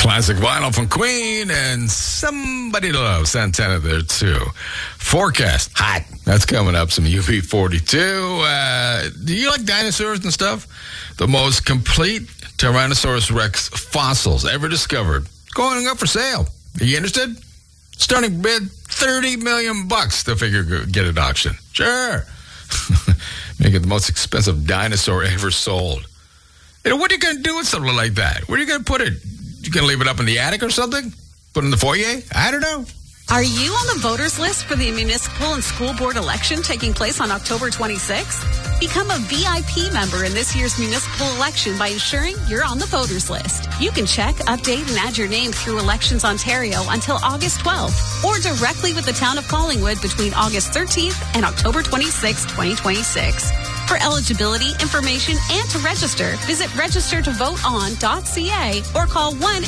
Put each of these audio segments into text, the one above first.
Classic vinyl from Queen and Somebody to Love, Santana there too. Forecast, hot. That's coming up, some UV42. Do you like dinosaurs and stuff? The most complete Tyrannosaurus Rex fossils ever discovered. Going up for sale. Are you interested? Starting bid, $30 million to figure get at auction. Sure. Make it the most expensive dinosaur ever sold. You know, what are you going to do with something like that? Where are you going to put it? You going to leave it up in the attic or something? Put it in the foyer? I don't know. Are you on the voters list for the municipal and school board election taking place on October 26th? Become a VIP member in this year's municipal election by ensuring you're on the voters list. You can check, update, and add your name through Elections Ontario until August 12th or directly with the town of Collingwood between August 13th and October 26th, 2026. For eligibility, information, and to register, visit registertovoteon.ca or call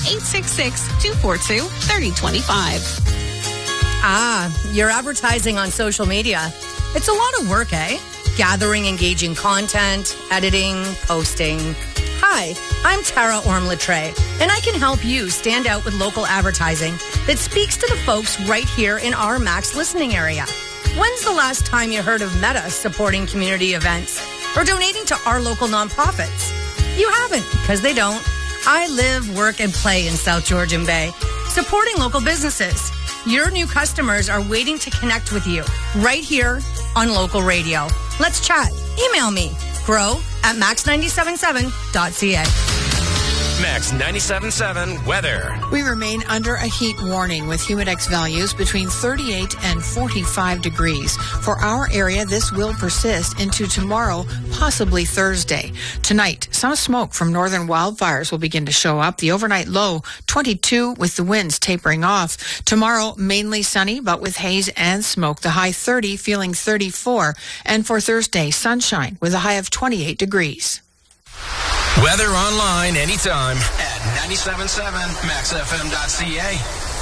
1-866-242-3025. You're advertising on social media. It's a lot of work, eh? Gathering engaging content, editing, posting. Hi, I'm Tara Orm-Latre, and I can help you stand out with local advertising that speaks to the folks right here in our Max listening area. When's the last time you heard of Meta supporting community events or donating to our local nonprofits? You haven't, because they don't. I live, work, and play in South Georgian Bay, supporting local businesses. Your new customers are waiting to connect with you right here on local radio. Let's chat. Email me, grow@max977.ca. Max 97.7 weather. We remain under a heat warning with humidex values between 38 and 45 degrees. For our area, this will persist into tomorrow, possibly Thursday. Tonight, some smoke from northern wildfires will begin to show up. The overnight low, 22, with the winds tapering off. Tomorrow, mainly sunny, but with haze and smoke. The high 30, feeling 34. And for Thursday, sunshine with a high of 28 degrees. Weather online anytime at 97.7maxfm.ca.